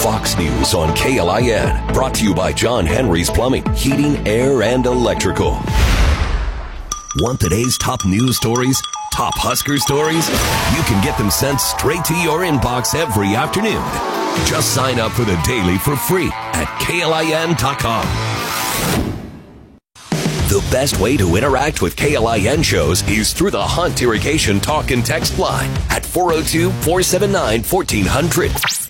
Fox News on KLIN. Brought to you by John Henry's Plumbing, Heating, Air, and Electrical. Want today's top news stories? Top Husker stories? You can get them sent straight to your inbox every afternoon. Just sign up for the Daily for free at KLIN.com. The best way to interact with KLIN shows is through the Hunt Irrigation talk and text line at 402-479-1400.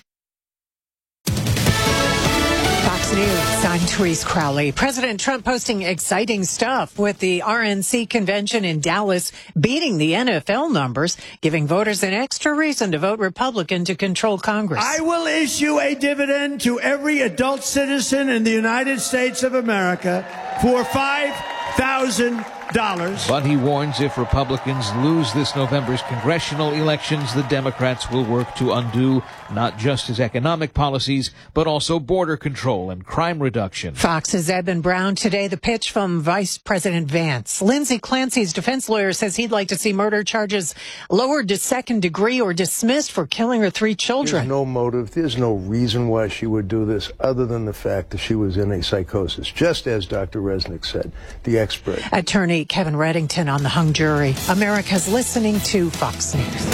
Fox News, I'm Therese Crowley. President Trump posting exciting stuff with the RNC convention in Dallas beating the NFL numbers, giving voters an extra reason to vote Republican to control Congress. I will issue a dividend to every adult citizen in the United States of America for $5,000. But he warns if Republicans lose this November's congressional elections, the Democrats will work to undo not just his economic policies, but also border control and crime reduction. Fox's Eben Brown today, the pitch from Vice President Vance. Lindsey Clancy's defense lawyer says he'd like to see murder charges lowered to second degree or dismissed for killing her 3 children. There's no motive. There's no reason why she would do this other than the fact that she was in a psychosis, just as Dr. Resnick said, the expert. Attorney Kevin Reddington on the hung jury. America's listening to Fox News.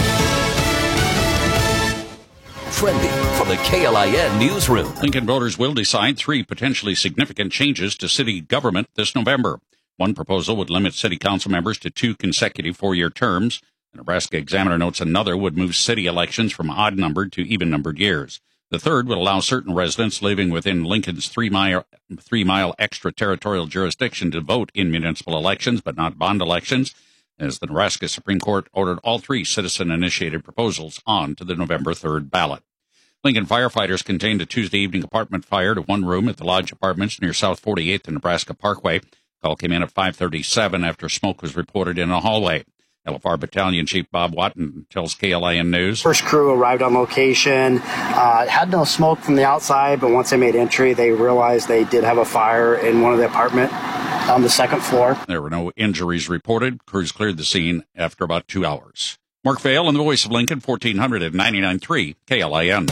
Trending from the KLIN newsroom. Lincoln voters will decide 3 potentially significant changes to city government this November. One proposal would limit city council members to 2 consecutive 4-year terms. The Nebraska Examiner notes another would move city elections from odd-numbered to even-numbered years. The third would allow certain residents living within Lincoln's 3-mile extraterritorial jurisdiction to vote in municipal elections, but not bond elections, as the Nebraska Supreme Court ordered all 3 citizen-initiated proposals on to the November 3rd ballot. Lincoln firefighters contained a Tuesday evening apartment fire to one room at the Lodge Apartments near South 48th and Nebraska Parkway. Call came in at 5:37 after smoke was reported in a hallway. LFR Battalion Chief Bob Watton tells KLIN News. First crew arrived on location, had no smoke from the outside, but once they made entry, they realized they did have a fire in one of the apartment on the 2nd floor. There were no injuries reported. Crews cleared the scene after about 2 hours. Mark Vail and the voice of Lincoln, 1499.3 KLIN.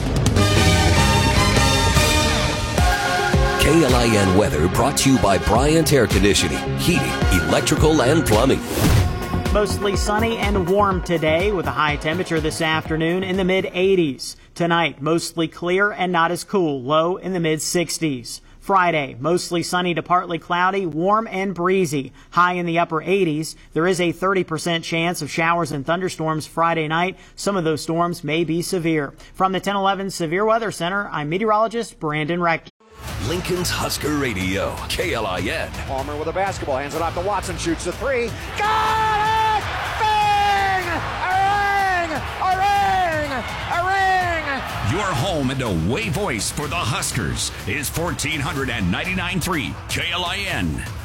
KLIN weather brought to you by Bryant Air Conditioning, Heating, Electrical, and Plumbing. Mostly sunny and warm today with a high temperature this afternoon in the mid-80s. Tonight, mostly clear and not as cool, low in the mid-60s. Friday, mostly sunny to partly cloudy, warm and breezy, high in the upper 80s. There is a 30% chance of showers and thunderstorms Friday night. Some of those storms may be severe. From the 1011 Severe Weather Center, I'm meteorologist Brandon Rector. Lincoln's Husker Radio, KLIN. Palmer with a basketball, hands it off to Watson, shoots the 3. Got it! Bang! A ring! A ring! A ring! Your home and away voice for the Huskers is 1499.3 KLIN.